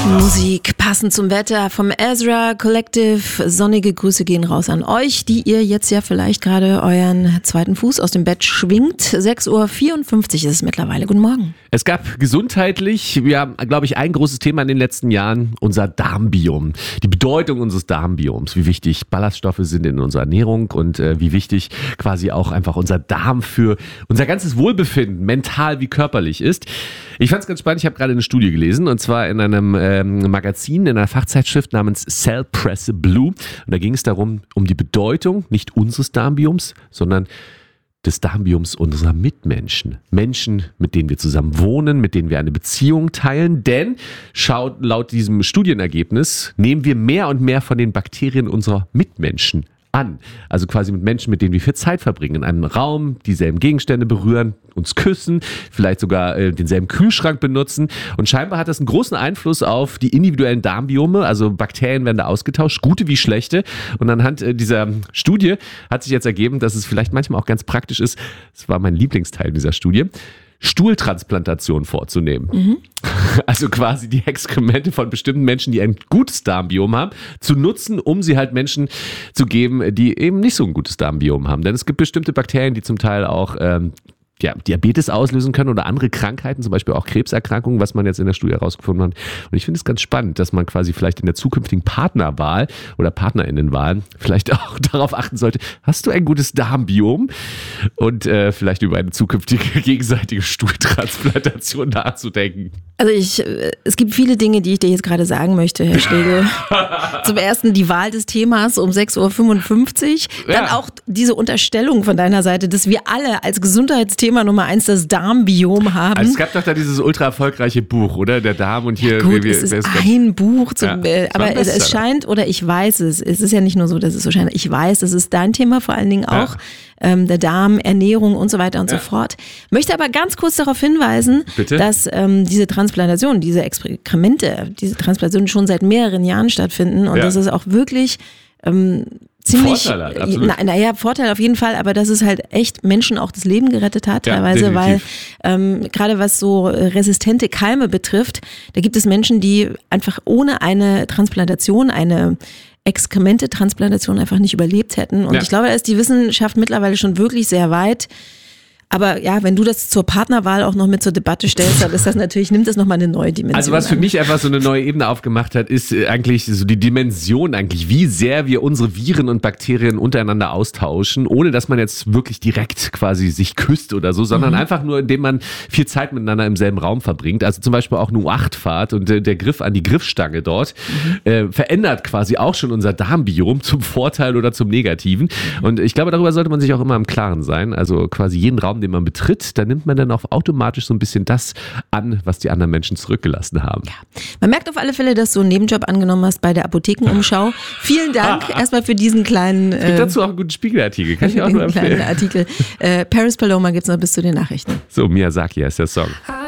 Musik passend zum Wetter vom Ezra Collective. Sonnige Grüße gehen raus an euch, die ihr jetzt ja vielleicht gerade euren zweiten Fuß aus dem Bett schwingt. 6.54 Uhr ist es mittlerweile. Guten Morgen. Es gab gesundheitlich, glaube ich, ein großes Thema in den letzten Jahren, unser Darmbiom. Die Bedeutung unseres Darmbioms, wie wichtig Ballaststoffe sind in unserer Ernährung und wie wichtig quasi auch einfach unser Darm für unser ganzes Wohlbefinden, mental wie körperlich ist. Ich fand es ganz spannend, ich habe gerade eine Studie gelesen und zwar in einem Magazin, in einer Fachzeitschrift namens Cell Press Blue. Und da ging es darum, um die Bedeutung nicht unseres Darmbioms, sondern des Darmbioms unserer Mitmenschen. Menschen, mit denen wir zusammen wohnen, mit denen wir eine Beziehung teilen. Denn laut diesem Studienergebnis nehmen wir mehr und mehr von den Bakterien unserer Mitmenschen an. Also quasi mit Menschen, mit denen wir viel Zeit verbringen. In einem Raum, dieselben Gegenstände berühren, uns küssen, vielleicht sogar denselben Kühlschrank benutzen. Und scheinbar hat das einen großen Einfluss auf die individuellen Darmbiome. Also Bakterien werden da ausgetauscht, gute wie schlechte. Und anhand dieser Studie hat sich jetzt ergeben, dass es vielleicht manchmal auch ganz praktisch ist, das war mein Lieblingsteil dieser Studie, Stuhltransplantation vorzunehmen. Mhm. Also quasi die Exkremente von bestimmten Menschen, die ein gutes Darmbiom haben, zu nutzen, um sie halt Menschen zu geben, die eben nicht so ein gutes Darmbiom haben. Denn es gibt bestimmte Bakterien, die zum Teil auch Diabetes auslösen können oder andere Krankheiten, zum Beispiel auch Krebserkrankungen, was man jetzt in der Studie herausgefunden hat. Und ich finde es ganz spannend, dass man quasi vielleicht in der zukünftigen Partnerwahl oder PartnerInnenwahl vielleicht auch darauf achten sollte, hast du ein gutes Darmbiom? Und vielleicht über eine zukünftige gegenseitige Stuhltransplantation nachzudenken. Also es gibt viele Dinge, die ich dir jetzt gerade sagen möchte, Herr Schlegel. Zum ersten die Wahl des Themas um 6.55 Uhr. Dann auch diese Unterstellung von deiner Seite, dass wir alle als Gesundheitsthema Nummer 1 das Darmbiom haben. Also es gab doch da dieses ultra erfolgreiche Buch, oder? Der Darm und hier... Ja gut, es ist ein Buch, aber es scheint, oder ich weiß es ist ja nicht nur so, dass es so scheint, ich weiß, das ist dein Thema vor allen Dingen auch, der Darm, Ernährung und so weiter und so fort. Möchte aber ganz kurz darauf hinweisen, dass diese Transplantation, diese Exkremente, diese Transplantationen schon seit mehreren Jahren stattfinden und dass es auch wirklich ziemlich, Vorteil hat, absolut. Vorteil auf jeden Fall, aber dass es halt echt Menschen auch das Leben gerettet hat, teilweise, weil gerade was so resistente Keime betrifft, da gibt es Menschen, die einfach ohne eine Transplantation, eine Exkremente-Transplantation einfach nicht überlebt hätten. Und ich glaube, da ist die Wissenschaft mittlerweile schon wirklich sehr weit. Aber ja, wenn du das zur Partnerwahl auch noch mit zur Debatte stellst, dann ist das natürlich, nimmt das nochmal eine neue Dimension. Also was für mich einfach so eine neue Ebene aufgemacht hat, ist eigentlich so die Dimension eigentlich, wie sehr wir unsere Viren und Bakterien untereinander austauschen, ohne dass man jetzt wirklich direkt quasi sich küsst oder so, sondern einfach nur, indem man viel Zeit miteinander im selben Raum verbringt. Also zum Beispiel auch eine U8-Fahrt und der Griff an die Griffstange dort verändert quasi auch schon unser Darmbiom zum Vorteil oder zum Negativen. Und ich glaube, darüber sollte man sich auch immer im Klaren sein. Also quasi jeden Raum, den man betritt, da nimmt man dann auch automatisch so ein bisschen das an, was die anderen Menschen zurückgelassen haben. Ja. Man merkt auf alle Fälle, dass du einen Nebenjob angenommen hast bei der Apothekenumschau. Vielen Dank erstmal für diesen kleinen... Es gibt dazu auch einen guten Spiegelartikel, kann ich auch nur empfehlen. Artikel. Paris Paloma gibt es noch bis zu den Nachrichten. So, Miyazaki heißt der Song.